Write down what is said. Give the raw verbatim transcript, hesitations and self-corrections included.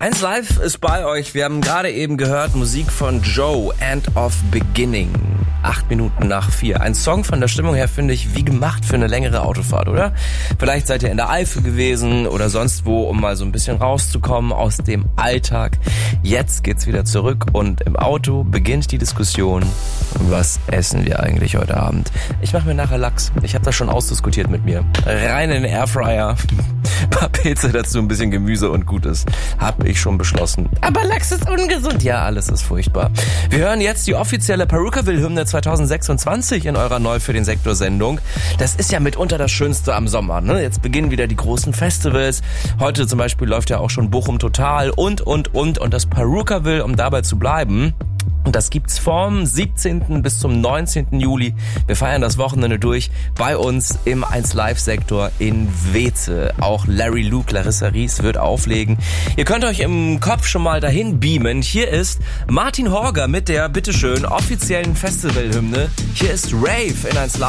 eins Live ist bei euch. Wir haben gerade eben gehört Musik von Joe, End of Beginning. Acht Minuten nach vier. Ein Song von der Stimmung her, finde ich, wie gemacht für eine längere Autofahrt, oder? Vielleicht seid ihr in der Eifel gewesen oder sonst wo, um mal so ein bisschen rauszukommen aus dem Alltag. Jetzt geht's wieder zurück und im Auto beginnt die Diskussion. Was essen wir eigentlich heute Abend? Ich mache mir nachher Lachs. Ich habe das schon ausdiskutiert mit mir. Rein in den Airfryer. Ein paar Pilze dazu, ein bisschen Gemüse und gut ist. Hab ich schon beschlossen. Aber Lachs ist ungesund. Ja, alles ist furchtbar. Wir hören jetzt die offizielle Perukaville-Hymne zwanzig sechsundzwanzig in eurer Neu für den Sektor-Sendung. Das ist ja mitunter das Schönste am Sommer, ne? Jetzt beginnen wieder die großen Festivals. Heute zum Beispiel läuft ja auch schon Bochum Total und, und, und. Und das Perukaville, um dabei zu bleiben. Und das gibt's vom siebzehnten bis zum neunzehnten Juli. Wir feiern das Wochenende durch bei uns im eins Live Sektor in Weeze. Auch Larry Luke, Larissa Ries wird auflegen. Ihr könnt euch im Kopf schon mal dahin beamen. Hier ist Martin Horger mit der, bitteschön, offiziellen Festivalhymne. Hier ist Rave in eins Live.